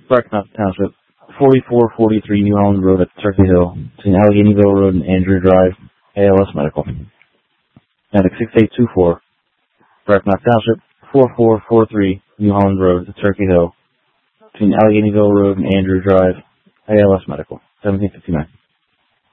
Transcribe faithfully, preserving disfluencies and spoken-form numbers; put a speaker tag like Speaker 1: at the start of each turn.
Speaker 1: Bracknell Township, forty-four forty-three New Holland Road at Turkey Hill, between Alleghenyville Road and Andrew Drive, A L S Medical. Medic six eight two four, Bracknell Township, forty-four forty-three New Holland Road at Turkey Hill, between Alleghenyville Road and Andrew Drive, A L S Medical, seventeen fifty-nine.